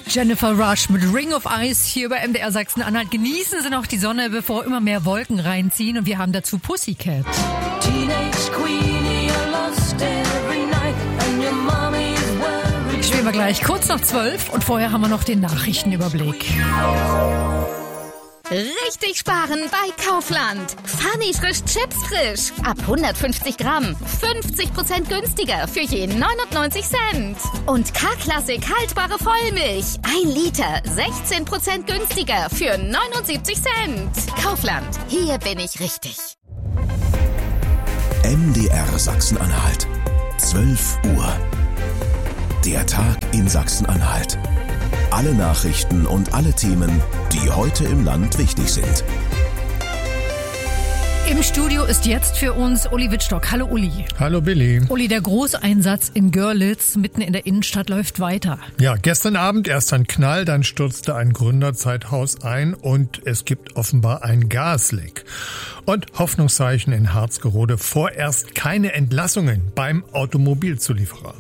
Jennifer Rush mit Ring of Ice hier bei MDR Sachsen-Anhalt. Genießen Sie noch die Sonne, bevor immer mehr Wolken reinziehen. Und wir haben dazu Pussycat. Spielen wir gleich kurz nach 12 und vorher haben wir noch den Nachrichtenüberblick. Richtig sparen bei Kaufland. Funny frisch Chips frisch. Ab 150 Gramm. 50% günstiger für je 99 Cent. Und K-Klassik haltbare Vollmilch. 1 Liter. 16% günstiger für 79 Cent. Kaufland. Hier bin ich richtig. MDR Sachsen-Anhalt. 12 Uhr. Der Tag in Sachsen-Anhalt. Alle Nachrichten und alle Themen, die heute im Land wichtig sind. Im Studio ist jetzt für uns Uli Wittstock. Hallo Uli. Hallo Billy. Uli, der Großeinsatz in Görlitz mitten in der Innenstadt läuft weiter. Ja, gestern Abend erst ein Knall, dann stürzte ein Gründerzeithaus ein und es gibt offenbar ein Gasleck. Und Hoffnungszeichen in Harzgerode, vorerst keine Entlassungen beim Automobilzulieferer.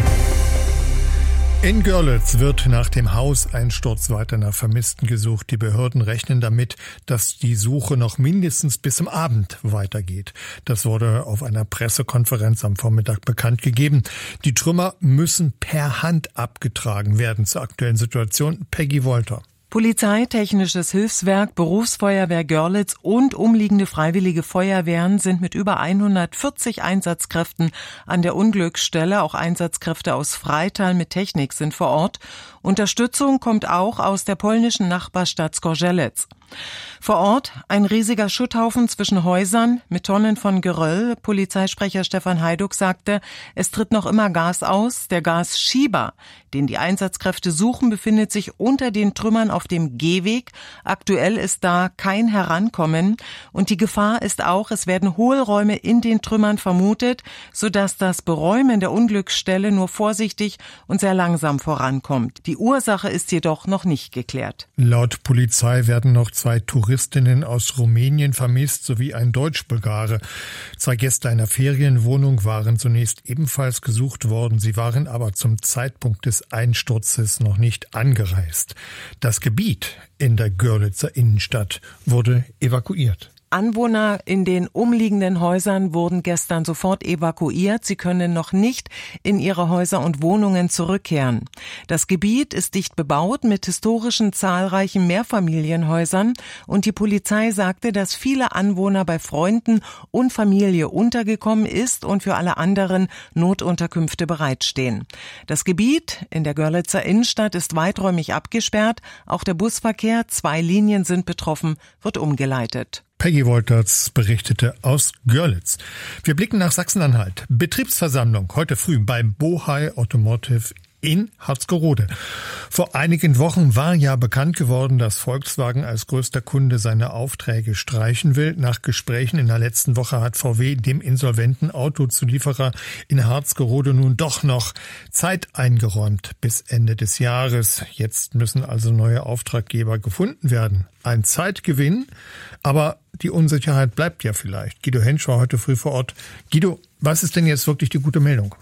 In Görlitz wird nach dem Hauseinsturz weiter nach Vermissten gesucht. Die Behörden rechnen damit, dass die Suche noch mindestens bis zum Abend weitergeht. Das wurde auf einer Pressekonferenz am Vormittag bekannt gegeben. Die Trümmer müssen per Hand abgetragen werden. Zur aktuellen Situation Peggy Wolter. Polizei, Technisches Hilfswerk, Berufsfeuerwehr Görlitz und umliegende freiwillige Feuerwehren sind mit über 140 Einsatzkräften an der Unglücksstelle. Auch Einsatzkräfte aus Freital mit Technik sind vor Ort. Unterstützung kommt auch aus der polnischen Nachbarstadt Zgorzelec. Vor Ort ein riesiger Schutthaufen zwischen Häusern mit Tonnen von Geröll. Polizeisprecher Stefan Heiduck sagte, es tritt noch immer Gas aus. Der Gasschieber, den die Einsatzkräfte suchen, befindet sich unter den Trümmern auf dem Gehweg. Aktuell ist da kein Herankommen. Und die Gefahr ist auch, es werden Hohlräume in den Trümmern vermutet, sodass das Beräumen der Unglücksstelle nur vorsichtig und sehr langsam vorankommt. Die Ursache ist jedoch noch nicht geklärt. Laut Polizei werden noch 2 Touristinnen aus Rumänien vermisst, sowie ein Deutsch-Bulgare. 2 Gäste einer Ferienwohnung waren zunächst ebenfalls gesucht worden. Sie waren aber zum Zeitpunkt des Einsturzes noch nicht angereist. Das Gebiet in der Görlitzer Innenstadt wurde evakuiert. Anwohner in den umliegenden Häusern wurden gestern sofort evakuiert. Sie können noch nicht in ihre Häuser und Wohnungen zurückkehren. Das Gebiet ist dicht bebaut mit historischen zahlreichen Mehrfamilienhäusern und die Polizei sagte, dass viele Anwohner bei Freunden und Familie untergekommen ist und für alle anderen Notunterkünfte bereitstehen. Das Gebiet in der Görlitzer Innenstadt ist weiträumig abgesperrt. Auch der Busverkehr, 2 Linien sind betroffen, wird umgeleitet. Peggy Wolterts berichtete aus Görlitz. Wir blicken nach Sachsen-Anhalt. Betriebsversammlung heute früh beim Bohai Automotive in Harzgerode. Vor einigen Wochen war ja bekannt geworden, dass Volkswagen als größter Kunde seine Aufträge streichen will. Nach Gesprächen in der letzten Woche hat VW dem insolventen Autozulieferer in Harzgerode nun doch noch Zeit eingeräumt bis Ende des Jahres. Jetzt müssen also neue Auftraggeber gefunden werden. Ein Zeitgewinn, aber die Unsicherheit bleibt ja vielleicht. Guido Hensch war heute früh vor Ort. Guido, was ist denn jetzt wirklich die gute Meldung?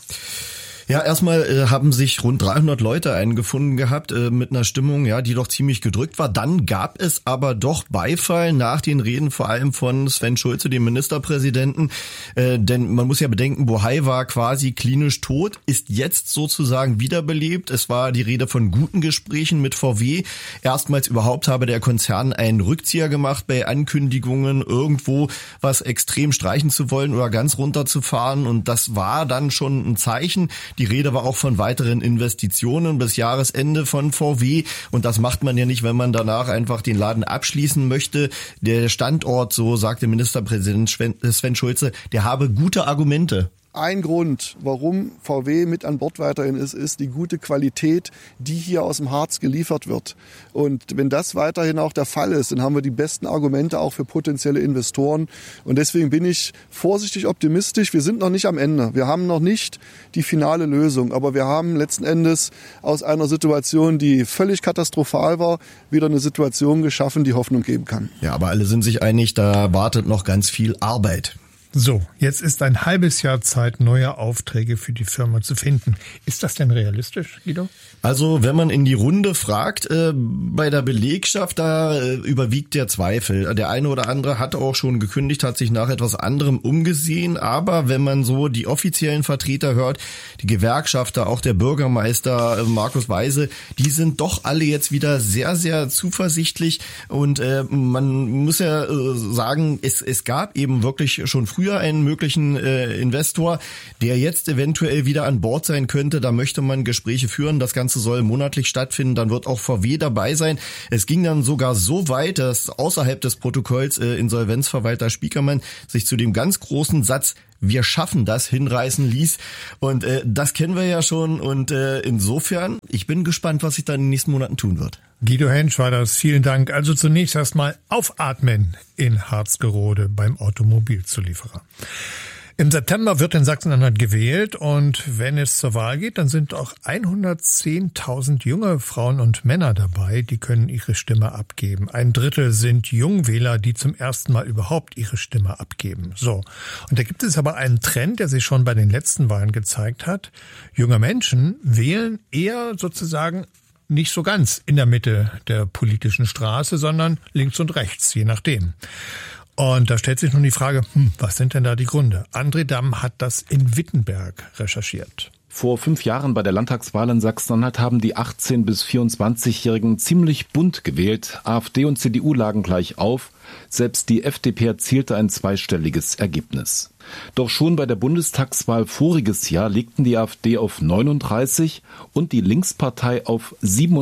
Ja, erstmal haben sich rund 300 Leute eingefunden gehabt mit einer Stimmung, ja, die doch ziemlich gedrückt war. Dann gab es aber doch Beifall nach den Reden vor allem von Sven Schulze, dem Ministerpräsidenten. Denn man muss ja bedenken, Bohai war quasi klinisch tot, ist jetzt sozusagen wiederbelebt. Es war die Rede von guten Gesprächen mit VW. Erstmals überhaupt habe der Konzern einen Rückzieher gemacht bei Ankündigungen, irgendwo was extrem streichen zu wollen oder ganz runterzufahren. Und das war dann schon ein Zeichen. Die Rede war auch von weiteren Investitionen bis Jahresende von VW. Und das macht man ja nicht, wenn man danach einfach den Laden abschließen möchte. Der Standort, so sagte Ministerpräsident Sven Schulze, der habe gute Argumente. Ein Grund, warum VW mit an Bord weiterhin ist die gute Qualität, die hier aus dem Harz geliefert wird. Und wenn das weiterhin auch der Fall ist, dann haben wir die besten Argumente auch für potenzielle Investoren. Und deswegen bin ich vorsichtig optimistisch. Wir sind noch nicht am Ende. Wir haben noch nicht die finale Lösung. Aber wir haben letzten Endes aus einer Situation, die völlig katastrophal war, wieder eine Situation geschaffen, die Hoffnung geben kann. Ja, aber alle sind sich einig, da wartet noch ganz viel Arbeit. So, jetzt ist ein halbes Jahr Zeit, neue Aufträge für die Firma zu finden. Ist das denn realistisch, Guido? Also wenn man in die Runde fragt, bei der Belegschaft, da überwiegt der Zweifel. Der eine oder andere hat auch schon gekündigt, hat sich nach etwas anderem umgesehen. Aber wenn man so die offiziellen Vertreter hört, die Gewerkschafter, auch der Bürgermeister Markus Weise, die sind doch alle jetzt wieder sehr, sehr zuversichtlich. Und man muss ja sagen, es gab eben wirklich schon früher einen möglichen Investor, der jetzt eventuell wieder an Bord sein könnte. Da möchte man Gespräche führen. Das Ganze soll monatlich stattfinden. Dann wird auch VW dabei sein. Es ging dann sogar so weit, dass außerhalb des Protokolls Insolvenzverwalter Spiekermann sich zu dem ganz großen Satz "Wir schaffen das" hinreißen ließ. Und das kennen wir ja schon. Und insofern, ich bin gespannt, was sich da in den nächsten Monaten tun wird. Guido Hensch war das. Vielen Dank. Also zunächst erstmal aufatmen in Harzgerode beim Automobilzulieferer. Im September wird in Sachsen-Anhalt gewählt und wenn es zur Wahl geht, dann sind auch 110.000 junge Frauen und Männer dabei, die können ihre Stimme abgeben. 1/3 sind Jungwähler, die zum ersten Mal überhaupt ihre Stimme abgeben. So. Und da gibt es aber einen Trend, der sich schon bei den letzten Wahlen gezeigt hat. Junge Menschen wählen eher sozusagen nicht so ganz in der Mitte der politischen Straße, sondern links und rechts, je nachdem. Und da stellt sich nun die Frage, was sind denn da die Gründe? André Damm hat das in Wittenberg recherchiert. Vor 5 Jahren bei der Landtagswahl in Sachsen-Anhalt haben die 18- bis 24-Jährigen ziemlich bunt gewählt. AfD und CDU lagen gleich auf. Selbst die FDP erzielte ein zweistelliges Ergebnis. Doch schon bei der Bundestagswahl voriges Jahr legten die AfD auf 39 und die Linkspartei auf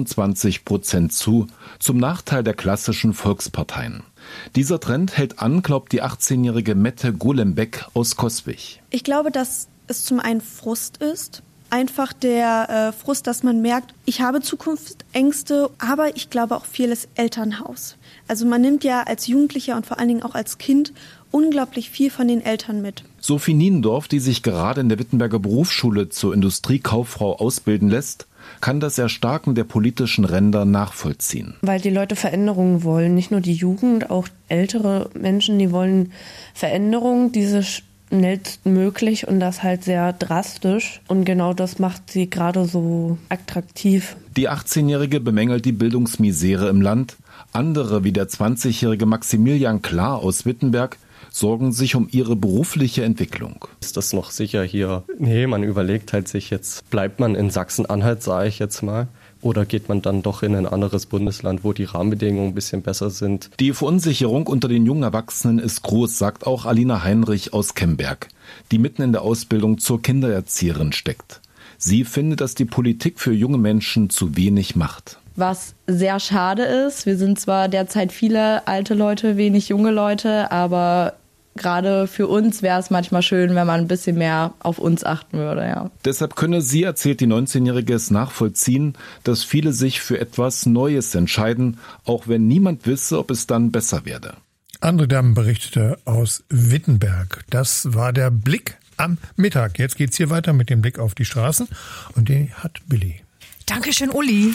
27% zu, zum Nachteil der klassischen Volksparteien. Dieser Trend hält an, glaubt die 18-jährige Mette Golembeck aus Coswig. Ich glaube, dass es zum einen Frust ist. Einfach der Frust, dass man merkt, ich habe Zukunftsängste, aber ich glaube auch vieles Elternhaus. Also man nimmt ja als Jugendlicher und vor allen Dingen auch als Kind unglaublich viel von den Eltern mit. Sophie Niendorf, die sich gerade in der Wittenberger Berufsschule zur Industriekauffrau ausbilden lässt, kann das Erstarken der politischen Ränder nachvollziehen. Weil die Leute Veränderungen wollen, nicht nur die Jugend, auch ältere Menschen, die wollen Veränderungen, diese schnellstmöglich und das halt sehr drastisch. Und genau das macht sie gerade so attraktiv. Die 18-Jährige bemängelt die Bildungsmisere im Land. Andere, wie der 20-jährige Maximilian Klar aus Wittenberg, sorgen sich um ihre berufliche Entwicklung. Ist das noch sicher hier? Nee, man überlegt halt sich jetzt, bleibt man in Sachsen-Anhalt, sage ich jetzt mal, oder geht man dann doch in ein anderes Bundesland, wo die Rahmenbedingungen ein bisschen besser sind? Die Verunsicherung unter den jungen Erwachsenen ist groß, sagt auch Alina Heinrich aus Kemberg, die mitten in der Ausbildung zur Kindererzieherin steckt. Sie findet, dass die Politik für junge Menschen zu wenig macht. Was sehr schade ist. Wir sind zwar derzeit viele alte Leute, wenig junge Leute, aber gerade für uns wäre es manchmal schön, wenn man ein bisschen mehr auf uns achten würde. Ja. Deshalb könne sie, erzählt die 19-Jährige, es nachvollziehen, dass viele sich für etwas Neues entscheiden, auch wenn niemand wisse, ob es dann besser werde. André Damm berichtete aus Wittenberg. Das war der Blick am Mittag. Jetzt geht's hier weiter mit dem Blick auf die Straßen und den hat Billy. Dankeschön, Uli.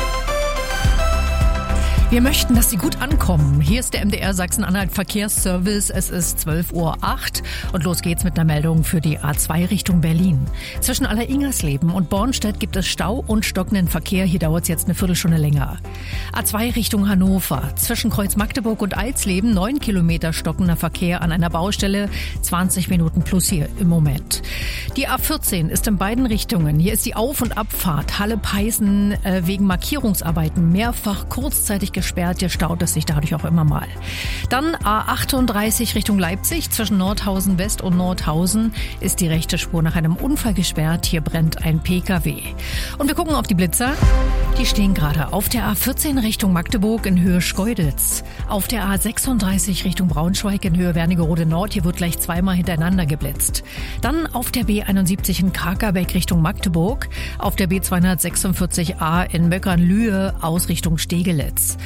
Wir möchten, dass Sie gut ankommen. Hier ist der MDR Sachsen-Anhalt Verkehrsservice. Es ist 12:08 Uhr und los geht's mit einer Meldung für die A2 Richtung Berlin. Zwischen Alleringersleben und Bornstedt gibt es Stau und stockenden Verkehr. Hier dauert es jetzt eine Viertelstunde länger. A2 Richtung Hannover. Zwischen Kreuz Magdeburg und Alsleben 9 Kilometer stockender Verkehr an einer Baustelle. 20 Minuten plus hier im Moment. Die A14 ist in beiden Richtungen. Hier ist die Auf- und Abfahrt Halle-Peißen wegen Markierungsarbeiten mehrfach kurzzeitig gesperrt. Hier staut es sich dadurch auch immer mal. Dann A38 Richtung Leipzig. Zwischen Nordhausen West und Nordhausen ist die rechte Spur nach einem Unfall gesperrt. Hier brennt ein PKW. Und wir gucken auf die Blitzer. Die stehen gerade auf der A14 Richtung Magdeburg in Höhe Schkeuditz. Auf der A36 Richtung Braunschweig in Höhe Wernigerode Nord. Hier wird gleich zweimal hintereinander geblitzt. Dann auf der B71 in Kakerbeck Richtung Magdeburg. Auf der B246a in Möckernlühe aus Richtung Stegelitz.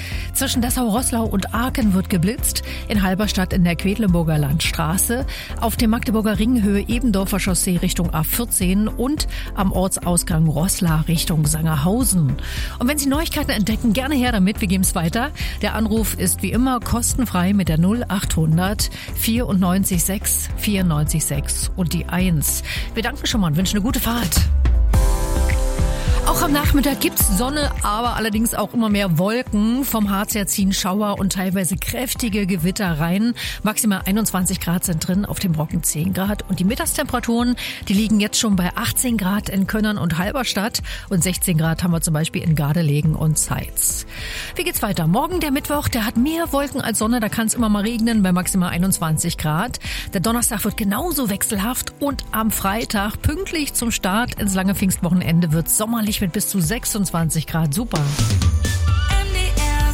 Zwischen Dessau-Roßlau und Aachen wird geblitzt. In Halberstadt in der Quedlinburger Landstraße. Auf dem Magdeburger Ring Höhe Ebendorfer Chaussee Richtung A14 und am Ortsausgang Roßla Richtung Sangerhausen. Und wenn Sie Neuigkeiten entdecken, gerne her damit. Wir geben es weiter. Der Anruf ist wie immer kostenfrei mit der 0800 94 6 94 6 und die 1. Wir danken schon mal und wünschen eine gute Fahrt. Auch am Nachmittag gibt's Sonne, aber allerdings auch immer mehr Wolken. Vom Harz her ziehen Schauer und teilweise kräftige Gewitter rein. Maximal 21 Grad sind drin, auf dem Brocken 10 Grad. Und die Mittagstemperaturen, die liegen jetzt schon bei 18 Grad in Könnern und Halberstadt. Und 16 Grad haben wir zum Beispiel in Gardelegen und Zeitz. Wie geht's weiter? Morgen der Mittwoch, der hat mehr Wolken als Sonne. Da kann es immer mal regnen bei maximal 21 Grad. Der Donnerstag wird genauso wechselhaft. Und am Freitag, pünktlich zum Start ins lange Pfingstwochenende, wird's sommerlich mit bis zu 26 Grad. Super. MDR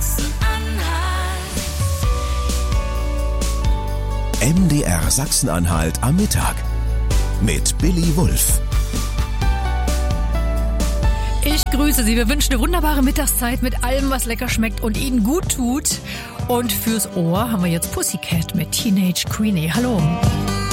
Sachsen-Anhalt. MDR Sachsen-Anhalt am Mittag mit Billy Wulff. Ich grüße Sie. Wir wünschen eine wunderbare Mittagszeit mit allem, was lecker schmeckt und Ihnen gut tut. Und fürs Ohr haben wir jetzt Pussycat mit Teenage Queenie. Hallo.